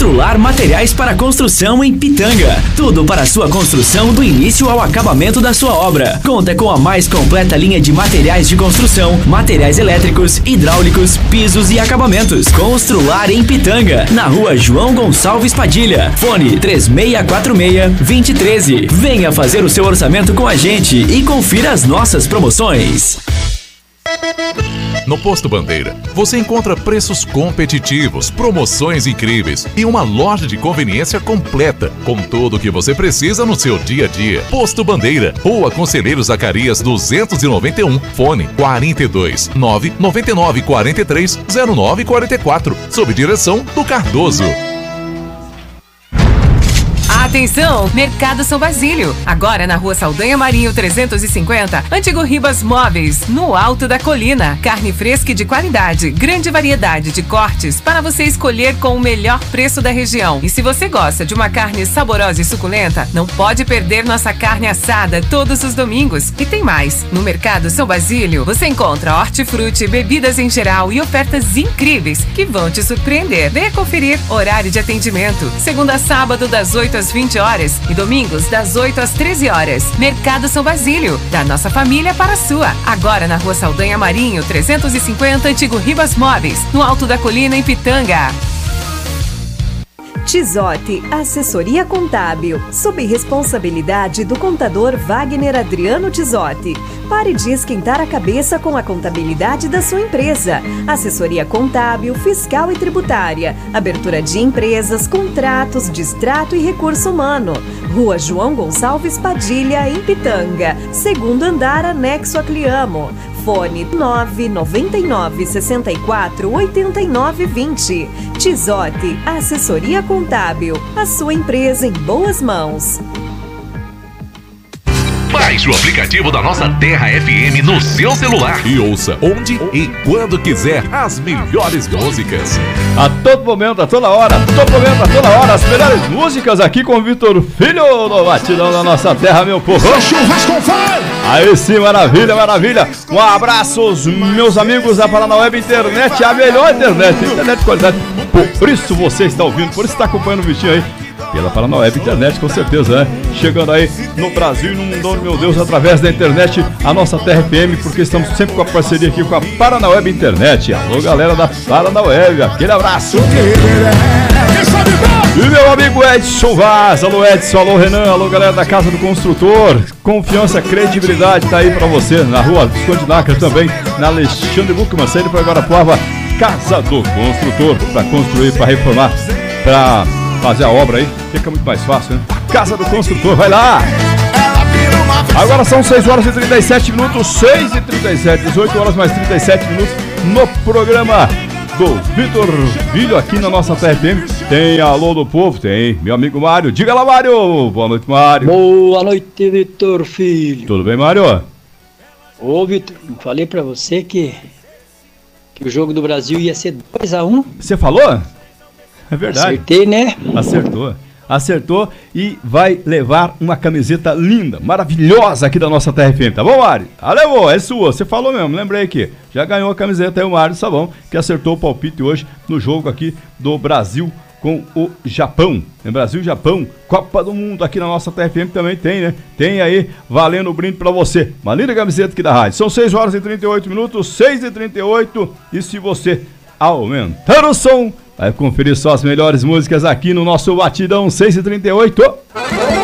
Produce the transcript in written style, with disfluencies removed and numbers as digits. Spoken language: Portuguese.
Constrular Materiais para Construção em Pitanga. Tudo para a sua construção do início ao acabamento da sua obra. Conta com a mais completa linha de materiais de construção, materiais elétricos, hidráulicos, pisos e acabamentos. Constrular em Pitanga, na rua João Gonçalves Padilha. Fone 3646-2013. Venha fazer o seu orçamento com a gente e confira as nossas promoções. No Posto Bandeira, você encontra preços competitivos, promoções incríveis e uma loja de conveniência completa, com tudo o que você precisa no seu dia a dia. Posto Bandeira, Rua Conselheiro Zacarias 291, fone 42 999 43 09 44, sob direção do Cardoso. Atenção, Mercado São Basílio. Agora na Rua Saldanha Marinho 350, Antigo Ribas Móveis, no alto da colina. Carne fresca e de qualidade, grande variedade de cortes para você escolher com o melhor preço da região. E se você gosta de uma carne saborosa e suculenta, não pode perder nossa carne assada todos os domingos. E tem mais, no Mercado São Basílio você encontra hortifruti, bebidas em geral e ofertas incríveis que vão te surpreender. Venha conferir horário de atendimento, segunda a sábado das 8 às 20 horas e domingos das 8 às 13 horas. Mercado São Basílio, da nossa família para a sua. Agora na Rua Saldanha Marinho 350, Antigo Ribas Móveis, no alto da colina em Pitanga. Tizote, assessoria contábil, sob responsabilidade do contador Wagner Adriano Tizote. Pare de esquentar a cabeça com a contabilidade da sua empresa. Assessoria contábil, fiscal e tributária, abertura de empresas, contratos, distrato e recurso humano. Rua João Gonçalves Padilha, em Pitanga, segundo andar, anexo a Cliamo. Fone 999 64 89 20. Tizote, assessoria contábil. A sua empresa em boas mãos. Baixe o aplicativo da nossa Terra FM no seu celular e ouça onde e quando quiser as melhores músicas. A todo momento, a toda hora, as melhores músicas aqui com o Vitor Filho no Batidão da nossa terra, meu povo. Aí sim, maravilha, maravilha. Um abraço, meus amigos da Paranaweb Internet, a melhor internet de qualidade. Por isso você está ouvindo, por isso está acompanhando o bichinho aí. Pela Paranaweb Internet, com certeza, né? Chegando aí no Brasil e no mundo, meu Deus, através da internet, a nossa Terra FM, porque estamos sempre com a parceria aqui com a Paranaweb Internet. Alô, galera da Paranaweb, aquele abraço. E meu amigo Edson Vaz, alô Edson, alô Renan, alô galera da Casa do Construtor. Confiança, credibilidade, tá aí pra você, na rua Visconde Lacra também, na Alexandre Buchmann, saindo pra Guarapuava, Casa do Construtor, pra construir, pra reformar, pra fazer a obra aí, fica muito mais fácil, né? Casa do Construtor, vai lá! Agora são 6 horas e 37 minutos, 6 e 37, 18 horas mais 37 minutos no programa do Vitor Filho aqui na nossa TFM. Tem alô do povo, tem meu amigo Mário. Diga lá, Mário! Boa noite, Mário. Boa noite, Vitor Filho. Tudo bem, Mário? Ô, Vitor, falei pra você que o jogo do Brasil ia ser 2-1. Você falou? É verdade. Acertei, né? Acertou e vai levar uma camiseta linda, maravilhosa aqui da nossa TFM, tá bom, Mário? Levou, é sua, você falou mesmo, lembrei aqui. Já ganhou a camiseta aí o Mário Sabão, que acertou o palpite hoje no jogo aqui do Brasil com o Japão. Brasil e Japão, Copa do Mundo aqui na nossa TFM também tem, né? Tem aí, valendo o brinde pra você. Uma linda camiseta aqui da rádio. São 6 horas e 38 minutos, 6 e 38. E se você aumentar o som, vai conferir só as melhores músicas aqui no nosso Batidão 6 e 38.